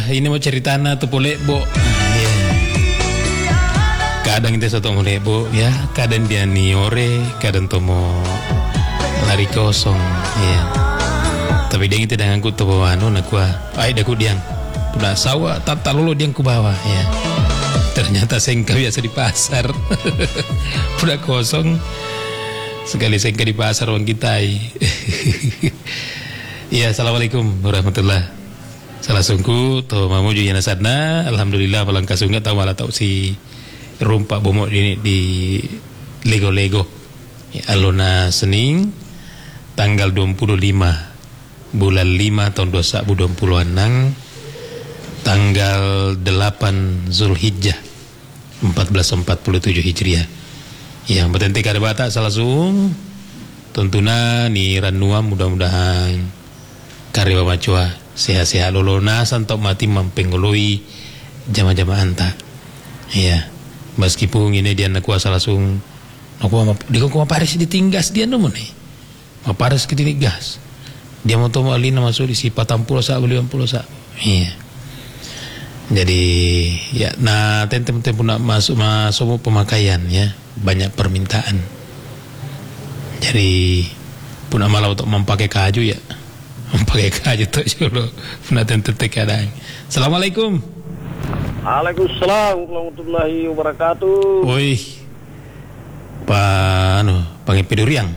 ini mau cerita na tu boleh bo. Ya. Kadang kita satu mulai bo, ya. Kadang dia niore, kadang tu mau lari kosong, ya. Tapi dia itu dengan ku tu bawa anu nak gua, ai dah ku diang. Pudah sawah tak lalu diang ku bawa, ya. Ternyata sengka biasa di pasar. Pudah kosong. Sekali sengka di pasar orang kita. Ya, assalamualaikum warahmatullah. Salah sungku to mamuju yana sadna, alhamdulillah palangka sunga tahu malah tahu si rumpak bomok ini di Lego-Lego. Ya, alona Sening tanggal 25 bulan 5 tahun 2026 tanggal 8 Zulhijjah 1447 Hijriah. Yang bertentik ada batak salah sung tentunya ni ranua mudah-mudahan karya macua sehat-sehat lolona santok mati mampengoloi jama-jama anta. Iya. Meskipun ini dia nak kuasa langsung dia kok Paris ditinggas dia nomor ni. Paris ditinggas. Dia mau tahu alina masuk di si 40 sak 50 sak. Iya. Jadi ya nah tentem-tentem pun nak masuk pemakaian ya, banyak permintaan. Jadi pun malah untuk memakai kaju ya. Memakai kaju tu dulu. Pun tentem kadang. Assalamualaikum. Waalaikumsalam warahmatullahi wabarakatuh. Oi. Panggil peduriang.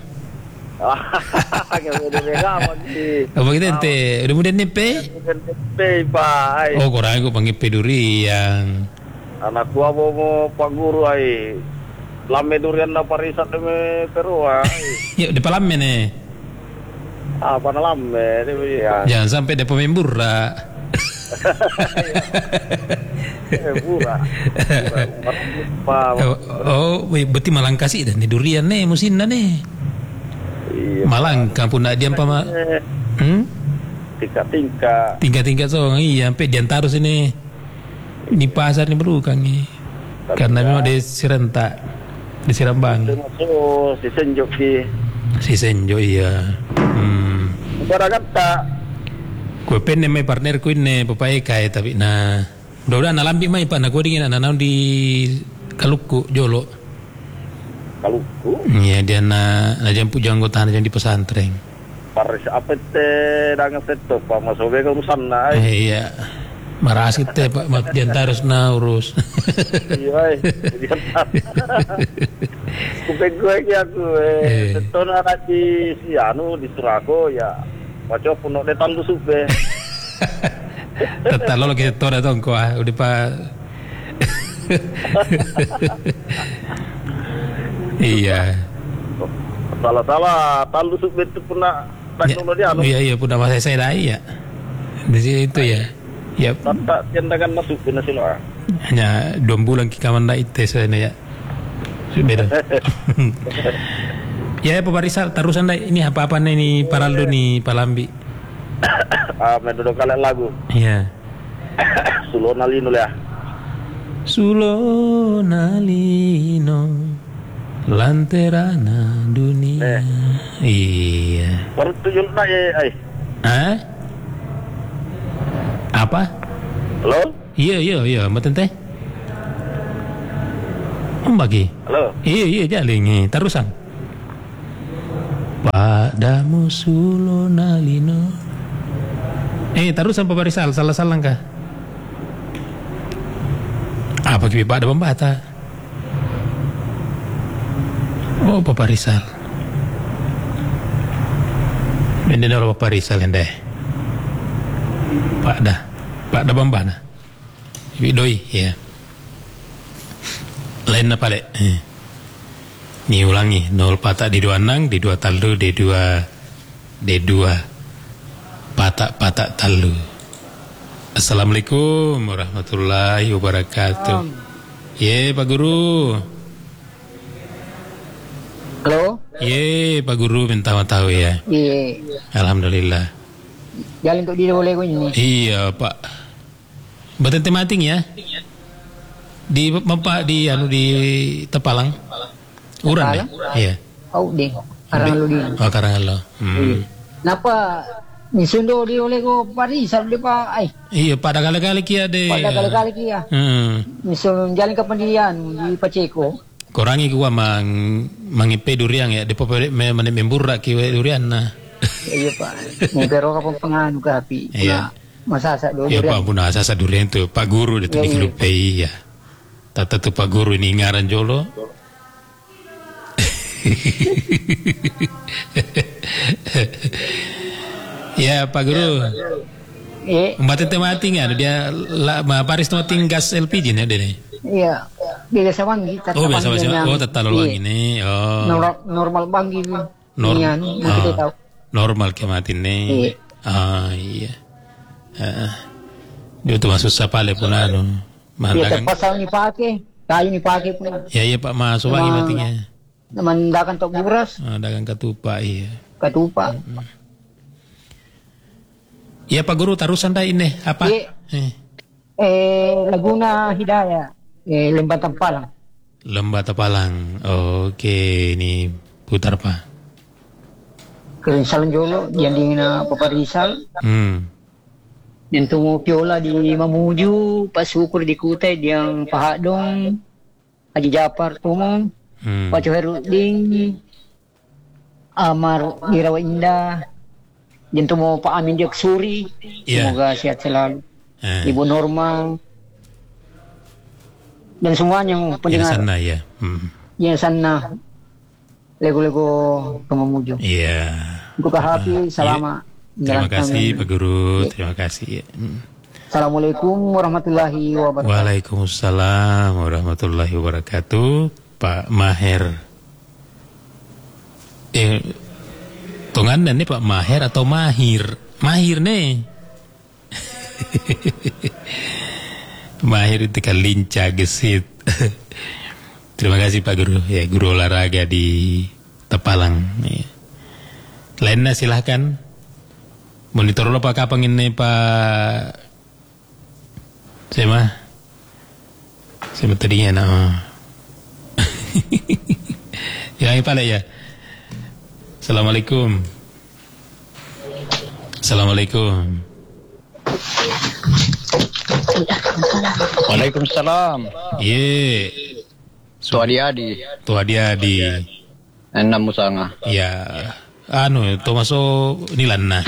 Apa kita ente? Udah mudah nepe? Nepe pak. Oh kurang aku panggil peduriang. Anak gua mau paguru ai. Lame durian na parisat deme Peru ai. Ya di palame ne. Apa na lame ya. Jangan sampai depo membura. Pura. Oh, berarti Malang kasih dan durian nih musim nih. Iya. Malang kampung nak diam pama. Tingkat so iya sampai diantar sini. Di pasar ni baru kang ni. Karena memang di Sirentak, di Sirambang. Si Senjo ki. Si Senjo iya. Barang tak. Kue pen mai partner ku ini papai kai tapi na mudah-mudahan nalambi mai pak nak dingin anak di Kaluku Jolo. Kaluku? Iya dia na jampu anggota yang di pesantren. Paris apa teh dengan seto pak masuk ke urusan na. Iya. Marah kita pak mak diantar harus na urus. Iya. Kupeng gue aku seto na di si anu di Surago ya. Macam pun nak datang tu supe. Tetap lo kita tahu datang kau udah pak. Iya. Salah talu supe tu pun nak datang dia anu. Iya pun nama saya dah iya. Di situ ya. Ya. Tak tiandakan masuk ke nasi loa. Hanya 2 bulan kita manda itu saya ya. Sudah. Ya pebarisal tarusan dah ini apa nih ini Paraldo nih Palambi. Menurut kalian lagu. Iya. Sulonalino ya. Sulonalino lanterana dunia. Iya. Baru tujuh nak ai. Hah? Apa? Halo? Iya, mboten teh. Bagi. Halo. Iya jalan ni tarusan. Padamu Sulonalino. Tarusan pebarisal salah-salah kah? Apa kibi pada pembata? Oh pebarisal. Benda orang pebarisal yang deh. Pak dah bambana. Ibi doi ya. Lain apa le? Ni ulangi 0 patak di 2 nang di 2 talu di 2 patak talu. Assalamualaikum warahmatullahi wabarakatuh. Ye Pak Guru. Halo. Ye Pak Guru minta tahu ya. Iya. Alhamdulillah. Jalan untuk dia boleh ini. Iya Pak. Baten temating ya. Di Bapak di Tepalang. Uran ya? Iya. Oh, deh. Karang lu di. Oh, Karang lo. Kenapa Misundo di oleh ko Parisal di pa ay. Iya, pada kali-kali kia de. Pada kali-kali kia. Misundo jalan ke pendirian di Pacheco. Korangi gua mangipe durian ya, de pope membura kiwe durian na. Iya Pak. Pero ka penganu ka api. Iya. Masasa do Iya durian. Pak, puna asasa durian tu Pak Guru itu dikelupei ya. Tata tu Pak Guru ini ngaran jolo. Ya Pak Guru. Mbak Tete mati nggak? Dia Paris mati gas LPG nih deh. Iya. Biasa wangi. Oh biasa wangi. Oh tetap wangi ini. Oh. Normal wangi. Kita tahu. Normal ke mati nih. Ah iya. Dia tuh masuk sapale pun anu. Iya pasal ni pakai. Kayu ni pakai pun. Ya iya Pak masuk wangi matinya. Mandakan tok buras. Dagang ketupat iya. Ketupat. Iya Pak Guru tarusan dah ini apa? Laguna Hidayah, Lembah Tampalang. Lembah Tampalang. Oke, ini putar Pak. Kerensalan Jolo, yang di Paparisal. Yang tumu Piola di Mamuju, Pak Syukur di Kutai, yang Pak Hadong, Haji Japar tumu, Pak Coherudin, Amar di Rawa Indah. Jentu mau Pak Amin Jaksuri, semoga sehat selalu. Ibu Norma dan semuanya yang pendengar. Yang sana ya. Yang sana lego-lego Mamuju. Iya. Untuk happy selama. Terima kasih Pak Guru, terima kasih. Assalamualaikum warahmatullahi wabarakatuh. Waalaikumsalam warahmatullahi wabarakatuh. Pak Maher. Tongan nih Pak Maher atau Mahir? Mahir nih. Mahir itu kan lincah gesit. Terima kasih Pak Guru. Ya, guru olahraga di Tapalang. Ya. Lainnya silahkan. Monitor lo Pak kapang ini Pak. Saya tadinya nama. Ya ini Pak ya. Assalamualaikum. Assalamualaikum. Waalaikumsalam. Ye. Tuadiadi. Enam musanga. Ya. Itu masuk nilanna.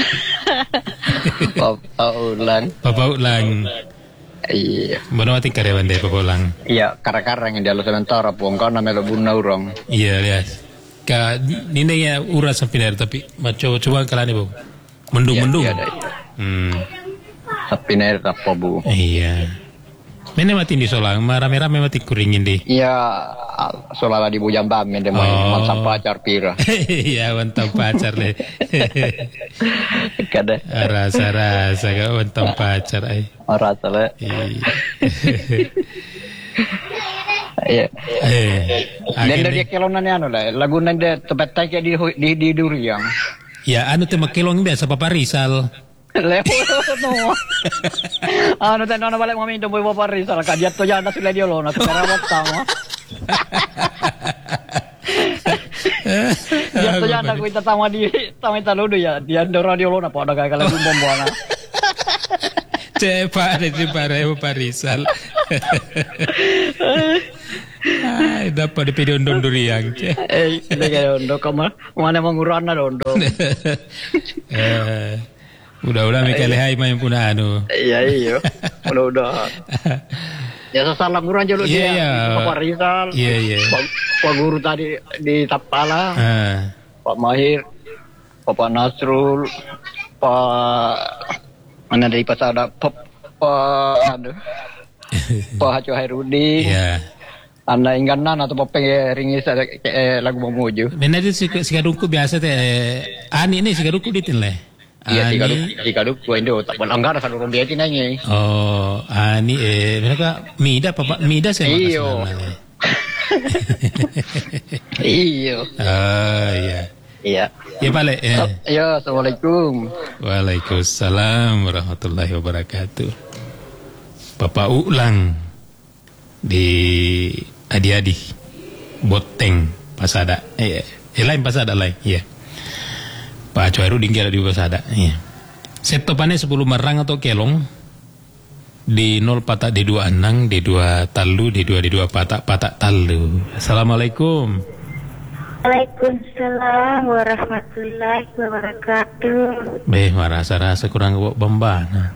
Papa Ulang. Iya. Mana mati karyawan deh Papa Ulang. Iya, karang yang di alu sementara puang kau namanya bunna urang. Iya lihat. Ini ya uras sampai dari tapi coba kalian ibu. Mendung. Iya. Sampai dari apa bu? Iya. Mana mati di Solang, rame-rame mati kuringin deh. Iya, solala di Bujambam yang demai mantap pacar pira. Iya, mantap pacar deh. Kada. Rasa kau mantap pacar ay. Rasa le. Iya. Dan dari kelonan anu lah, lagu nanda tempat tak di Duriang. Ya, tema kelong biasa Paparisal. Lepo no. Ano tayo na balik momento boy Paparisal ka diat to jana sila diolo na karawat tama. Diat to jana ko itatama di tama taludo ya. Dian do radio lo na po daga kala bomboana. Cepare Paparisal. Ay, dapat di pedondong Duriang. Hindi kayo ondo kama mana manguran na ondo. Udah Mikael hai main puna anu. Iya. Udah. Ya salah nguran jalo dia. Paparisal. Iya. Pak Guru tadi di Tapala. Pak Mahir, Pak Nasrul, Pak mana dari Pasada, Pak Hajo Hairudi. Iya. Anda ingganan atau Pak ringis lagu Mamuju. Benar itu sigadungku biasa teh. Ani ini sigadungku ditinleh. Iya, tiga duk Indo tak pelanggar kan orang biasa nanya. Oh, ani mereka Mida saya makan. Iyo. Iya. Ya balik. Ya, assalamualaikum. Waalaikumsalam warahmatullahi wabarakatuh. Bapak Ulang di Adi-Adi Boteng Pasada. Lain Pasada lain. Iya. Pak Coiru tinggal di Pasada. Iya. Setopane 10 marang atau kelong di 0 patak D2 anang D2 talu D2 patak talu. Assalamualaikum. Waalaikumsalam warahmatullahi wabarakatuh. Rasa kurang bawa bambana.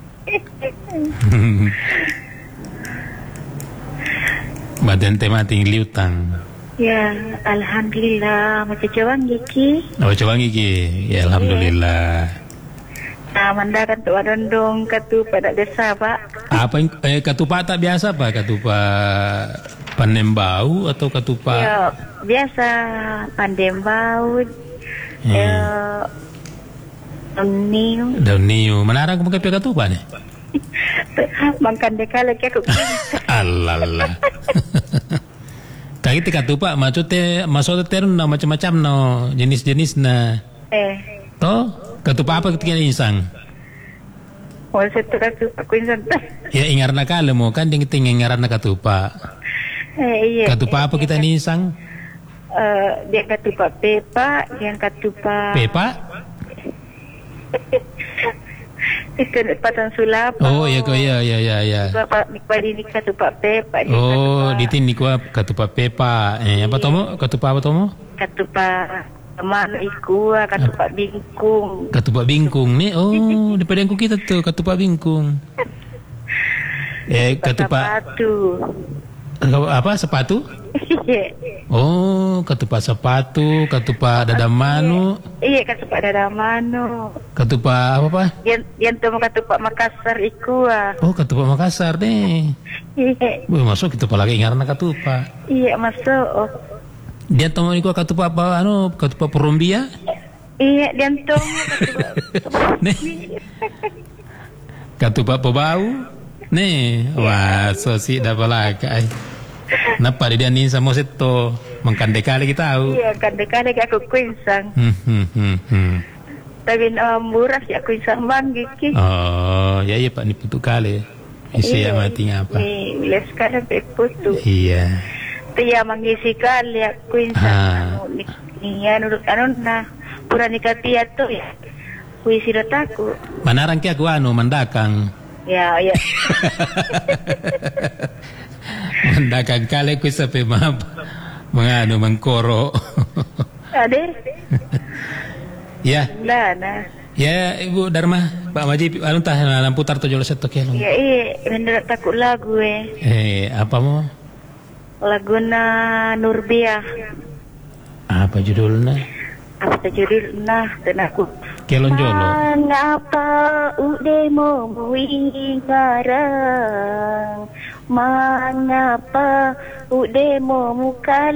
Badan temating liutang. Ya, alhamdulillah. Macam cawang gigi. Cawang gigi. Ya, alhamdulillah. Nah, mandakan tu adondong katu pada desa, Pak. Apa katupa tak biasa, Pak? Katupa Pandembau atau katupa? Ya, biasa Pandembau. Daun niu. Menarang kamu ke katupa nih? Makan deka lagi aku. Alalah. Kaki katupa maksudnya terun macam-macam no jenis-jenis na. Toh? Katupa apa ketika insang? Setu katupa ko insang. Ya ingar na kala mo kan ding ingaran na katupa. Iya. Katupa apa kita ni insang? Dia katupa pepa, yang katupa. Pepa? Itu patang sulap. Oh ya. Bapak nikbadi ni katupa pepa. Ditin ni kuah katupa pepa. Apa tomo? Katupa apa tomo? Katupa mana ikua katupa bingkung. Katupa bingkung ni. Daripada yang kita tu katupa bingkung. Katupa sepatu. Apa sepatu? Katupa sepatu, katupa dadamanu. Iya, katupa dadamanu. Katupa apa? Yang tu katupa Makassar ikua. Katupa Makassar deh. Iya. Masuk katupa lagi ingaran katupa. Iya, masuk. Dia tahu ni katupa apa? Katupa Perumbia? Iya, dia tahu katupa. Katupa Pebau? Nih, wah, sosi dah palakai. Napa dia ni sama seto mengkandekali kita tahu. Iya, kandekali aku kuinsang. Tapi murah sih aku insang bang gigi. Ya Pak ni putu kali. Isi yang mati apa? Iya, sekarang putu. Iya. Tiya mangisi kali aku insang. Ni anu na pura nikah tia tu ya. Kuisi dotaku. Manarang ki aku mandakang. Ya. Mandakang kali ku sampai mengkoro. Ade? Ya. Nah. Ya, Ibu Dharma, Pak Maji, putar 71 kilo. Ya, menurut takut lagu apa mo? Laguna Nurbiah. Apa judulnya? Tenaku. Kelon jolo. Mengapa udemo muingarang? Mengapa udemo muka